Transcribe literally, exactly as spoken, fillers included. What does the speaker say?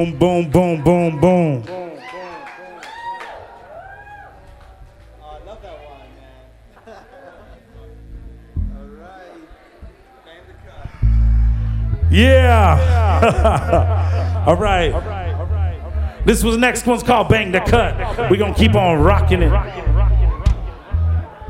Boom, boom, boom, boom, boom. Oh, I love that one, man. All right. Bang the cut. Yeah. All right. This was the next one's called Bang the Cut. We're going to keep on rocking it.